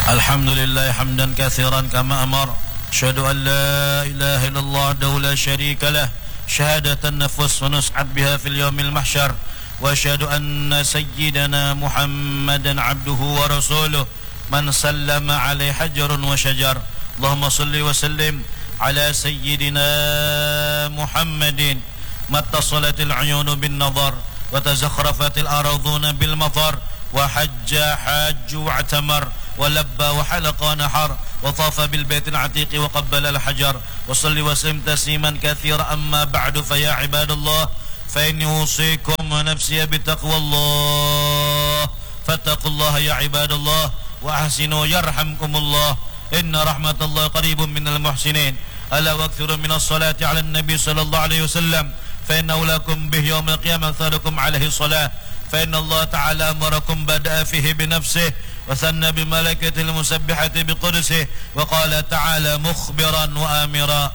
الحمد لله حمدا كثيرا كما أمر. أشهد أن لا إله إلا الله وحده لا شريك له شهادة النفس ونسعد بها في اليوم المحشر. وأشهد أن سيدنا محمدا عبده ورسوله من سلم عليه حجر وشجر. اللهم صل وسلم على سيدنا محمد ما اتصلت العيون بالنظر وتزخرفت الأراضون بالمطر وحج حاج واعتمر ولبى وحلق ونحر وطاف بالبيت العتيق وقبل الحجر. وصل وسلم تسليما كثيرا. أما بعد فيا عباد الله فإني أوصيكم ونفسي بتقوى الله فاتقوا الله يا عباد الله وأحسنوا يرحمكم الله إن رحمة الله قريب من المحسنين. ألا واكثروا من الصلاة على النبي صلى الله عليه وسلم فإنه لكم به يوم القيامة أكثركم عليه الصلاة. فإن الله تعالى أمركم بدأ فيه بنفسه وثنى بملائكته المسبحة بقدسه وقال تعالى مخبرا وآمرا